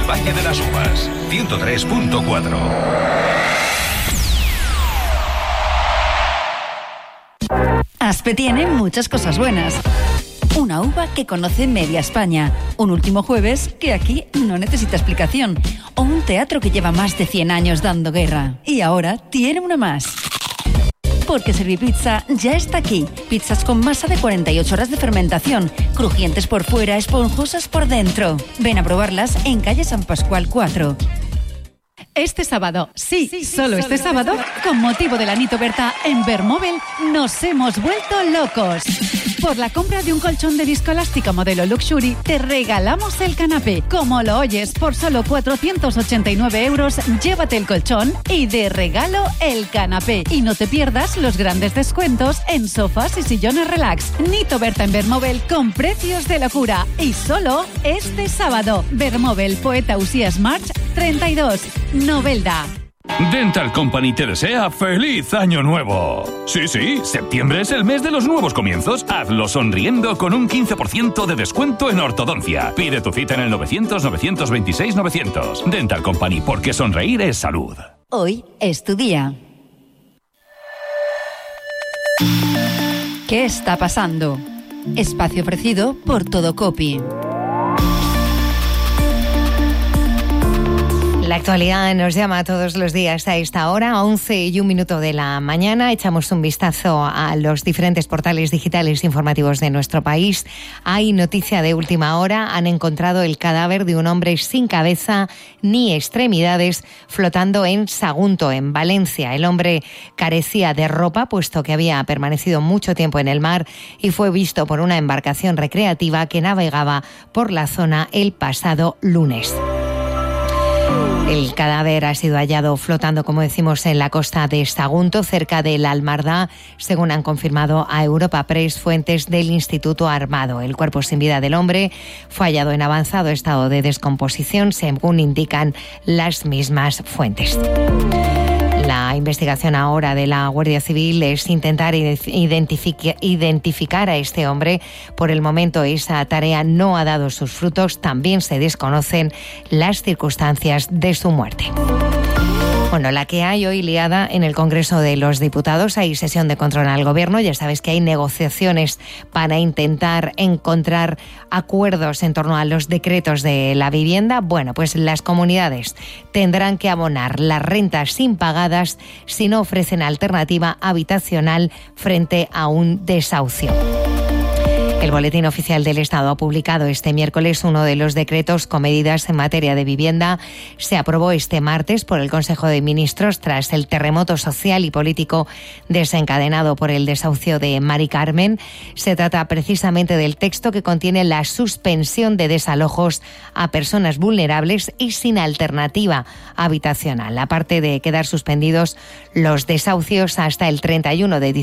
el Valle de las Uvas. 103.4. Aspe tiene muchas cosas buenas. Una uva que conoce media España, un último jueves que aquí no necesita explicación, o un teatro que lleva más de 100 años dando guerra. Y ahora tiene una más. Porque Servipizza ya está aquí. Pizzas con masa de 48 horas de fermentación, crujientes por fuera, esponjosas por dentro. Ven a probarlas en calle San Pascual 4. Este sábado, solo este sábado, con motivo de la Nito Berta en Vermóvel, nos hemos vuelto locos. Por la compra de un colchón de viscoelástica modelo Luxury, te regalamos el canapé. Como lo oyes, por solo 489 euros, llévate el colchón y de regalo el canapé. Y no te pierdas los grandes descuentos en sofás y sillones relax. Nito Berta en Vermóvel con precios de locura. Y solo este sábado. Vermóvel, Poeta Usías March 32. Novelda. Dental Company te desea ¡Feliz Año Nuevo! Sí, septiembre es el mes de los nuevos comienzos. Hazlo sonriendo con un 15% de descuento en ortodoncia. Pide tu cita en el 900-926-900. Dental Company, porque sonreír es salud. Hoy es tu día. ¿Qué está pasando? Espacio ofrecido por Todocopy. La actualidad nos llama todos los días a esta hora, 11:01 de la mañana. Echamos un vistazo a los diferentes portales digitales informativos de nuestro país. Hay noticia de última hora. Han encontrado el cadáver de un hombre sin cabeza ni extremidades flotando en Sagunto, en Valencia. El hombre carecía de ropa, puesto que había permanecido mucho tiempo en el mar y fue visto por una embarcación recreativa que navegaba por la zona el pasado lunes. El cadáver ha sido hallado flotando, como decimos, en la costa de Sagunto, cerca de la Almardá, según han confirmado a Europa Press fuentes del Instituto Armado. El cuerpo sin vida del hombre fue hallado en avanzado estado de descomposición, según indican las mismas fuentes. La investigación ahora de la Guardia Civil es intentar identificar a este hombre. Por el momento esa tarea no ha dado sus frutos. También se desconocen las circunstancias de su muerte. Bueno, la que hay hoy liada en el Congreso de los Diputados. Hay sesión de control al Gobierno. Ya sabes que hay negociaciones para intentar encontrar acuerdos en torno a los decretos de la vivienda. Bueno, pues las comunidades tendrán que abonar las rentas impagadas si no ofrecen alternativa habitacional frente a un desahucio. El Boletín Oficial del Estado ha publicado este miércoles uno de los decretos con medidas en materia de vivienda. Se aprobó este martes por el Consejo de Ministros tras el terremoto social y político desencadenado por el desahucio de Mari Carmen. Se trata precisamente del texto que contiene la suspensión de desalojos a personas vulnerables y sin alternativa habitacional, aparte de quedar suspendidos los desahucios hasta el 31 de diciembre